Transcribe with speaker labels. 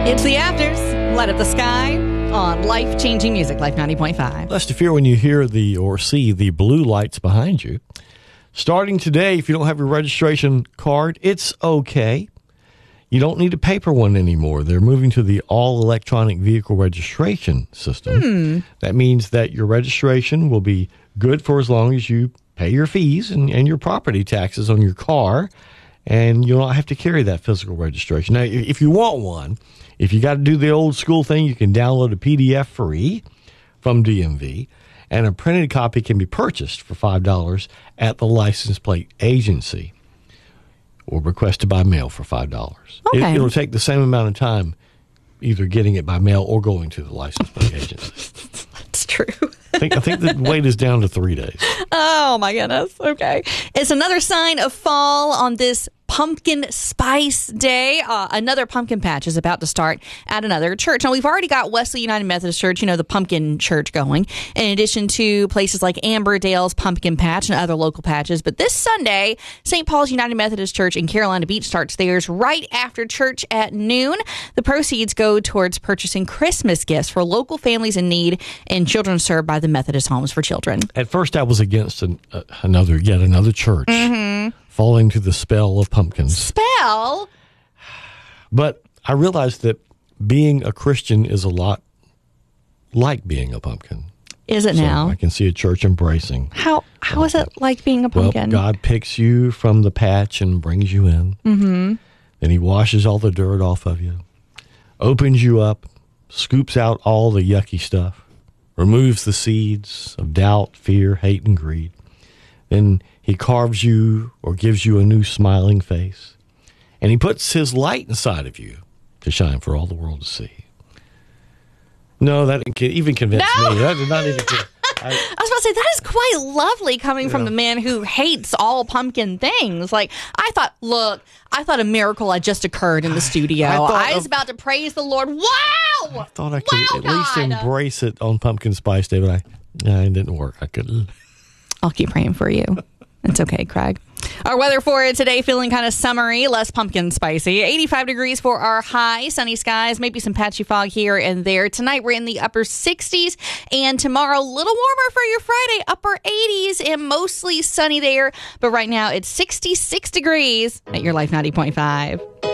Speaker 1: It's the Afters, Light Up the Sky on Life-Changing Music, Life 90.5.
Speaker 2: Less to fear when you hear or see the blue lights behind you. Starting today, if you don't have your registration card, it's okay. You don't need a paper one anymore. They're moving to the all-electronic vehicle registration system. That means that your registration will be good for as long as you pay your fees and your property taxes on your car, and you'll not have to carry that physical registration. Now, if you want one, if you got to do the old school thing, you can download a PDF free from DMV, and a printed copy can be purchased for $5 at the license plate agency or requested by mail for $5.
Speaker 1: Okay.
Speaker 2: It'll take the same amount of time either getting it by mail or going to the license plate agency.
Speaker 1: That's true.
Speaker 2: I think the wait is down to 3 days.
Speaker 1: Oh, my goodness. Okay. It's another sign of fall on this Pumpkin Spice Day. Another pumpkin patch is about to start at another church. Now, we've already got Wesley United Methodist Church, the pumpkin church going, in addition to places like Amberdale's Pumpkin Patch and other local patches. But this Sunday, St. Paul's United Methodist Church in Carolina Beach starts theirs right after church at noon. The proceeds go towards purchasing Christmas gifts for local families in need and children served by the Methodist Homes for Children.
Speaker 2: At first, I was against yet another church falling to the spell of pumpkins.
Speaker 1: Spell?
Speaker 2: But I realized that being a Christian is a lot like being a pumpkin.
Speaker 1: Is it
Speaker 2: So
Speaker 1: now?
Speaker 2: I can see a church embracing.
Speaker 1: How is it like being a pumpkin?
Speaker 2: Well, God picks you from the patch and brings you in. Mm-hmm. Then he washes all the dirt off of you, opens you up, scoops out all the yucky stuff, removes the seeds of doubt, fear, hate, and greed. Then he carves you or gives you a new smiling face. And he puts his light inside of you to shine for all the world to see. No, that didn't even convince me. That did not even
Speaker 1: I was about to say, that is quite lovely coming from the man who hates all pumpkin things. Like, I thought a miracle had just occurred in the studio. I was about to praise the Lord. Wow!
Speaker 2: I thought I could at least embrace it on Pumpkin Spice Day, but it didn't work. I couldn't.
Speaker 1: I'll keep praying for you. It's okay, Craig. Our weather for today, feeling kind of summery, less pumpkin spicy. 85 degrees for our high, sunny skies, maybe some patchy fog here and there. Tonight, we're in the upper 60s, and tomorrow, a little warmer for your Friday, upper 80s, and mostly sunny there. But right now, it's 66 degrees at your Life 90.5.